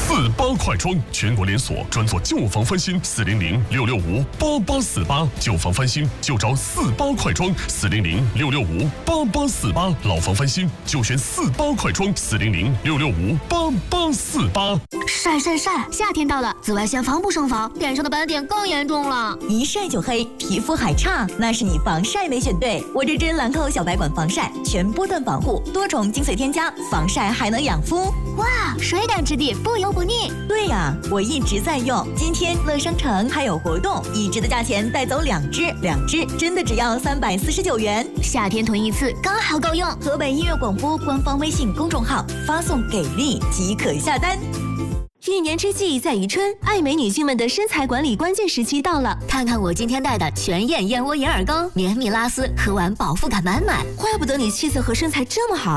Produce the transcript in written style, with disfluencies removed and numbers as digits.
48快装，全国连锁，专做旧房翻新，400-665-8848，旧房翻新就找48快装，400-665-8848，老房翻新就选48快装，400-665-8848。 晒！夏天到了，紫外线防不胜防，脸上的斑点更严重了。 一晒就黑，皮肤还差，那是你防晒没选对。我这支兰蔻小白管防晒，全波段保护，多种精粹添加，防晒还能养肤。 哇，水感质地，不油不腻。 对呀，我一直在用。今天乐商城还有活动，一支的价钱带走2支，2支真的只要349元。 夏天囤一次刚好够用。 河北音乐广播官方微信公众号发送给力即可下单。 一年之计在于春，爱美女性们的身材管理关键时期到了。 看看我今天带的全燕燕窝眼耳膏，绵密拉丝，喝完饱腹感满满。 怪不得你气色和身材这么好。